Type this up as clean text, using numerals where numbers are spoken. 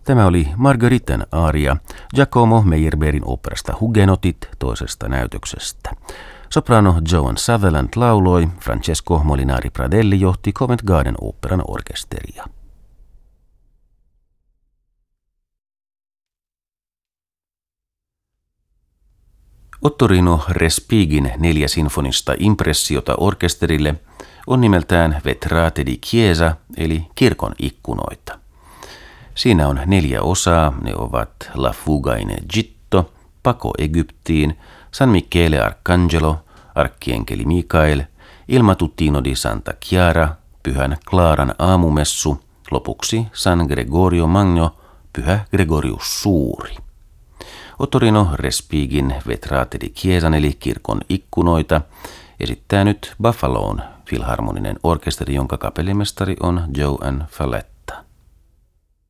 Tämä oli Margariten aaria Giacomo Meyerbeerin oopperasta Hugenotit toisesta näytöksestä. Soprano Joan Sutherland lauloi, Francesco Molinari Pradelli johti Covent Garden oopperan orkesteria. Ottorino Respighin 4 sinfonista impressiota orkesterille on nimeltään Vetrate di Chiesa eli kirkon ikkunoita. Siinä on 4 osaa, ne ovat La Fuga in Egitto, Pako Egyptiin, San Michele Arcangelo, Arkkienkeli Mikael, Il Matutino di Santa Chiara, Pyhän Klaaran aamumessu, lopuksi San Gregorio Magno, Pyhä Gregorius Suuri. Ottorino Respighin Vetrate di Chiesan eli kirkon ikkunoita esittää nyt Buffaloon filharmoninen orkesteri, jonka kapellimestari on Joan Fallett.